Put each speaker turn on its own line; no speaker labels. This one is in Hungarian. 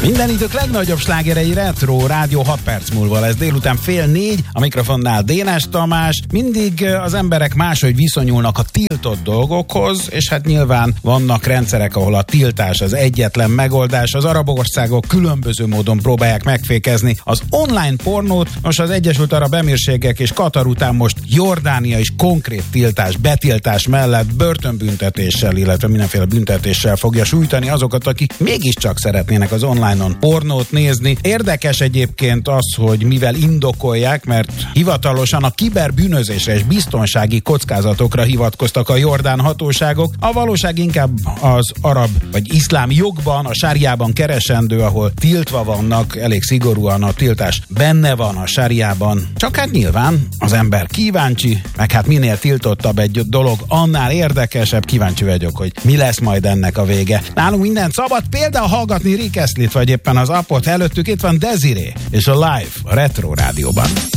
Minden idők legnagyobb slágerei Retro Rádió 6 perc múlva lesz. Délután 3:30, a mikrofonnál Dénes Tamás. Mindig az emberek máshogy viszonyulnak a tiltott dolgokhoz, és hát nyilván vannak rendszerek, ahol a tiltás az egyetlen megoldás. Az arab országok különböző módon próbálják megfékezni az online pornót. Most az Egyesült Arab Emírségek és Katar után most Jordánia is konkrét tiltás, betiltás mellett börtönbüntetéssel, illetve mindenféle büntetéssel fogja sújtani azokat, akik mégiscsak szeretnének az online pornót nézni. Érdekes egyébként az, hogy mivel indokolják, mert hivatalosan a kiberbűnözésre és biztonsági kockázatokra hivatkoztak a jordán hatóságok. A valóság inkább az arab vagy iszlám jogban, a sáriában keresendő, ahol tiltva vannak, elég szigorúan a tiltás benne van a sáriában. Csak hát nyilván az ember kíváncsi, meg hát minél tiltottabb egy dolog, annál érdekesebb. Kíváncsi vagyok, hogy mi lesz majd ennek a vége. Nálunk mindent szabad, például hallgatni Rick Astley-t, vagy éppen az appot. Előttük itt van Desiree és a Live a Retro Rádióban.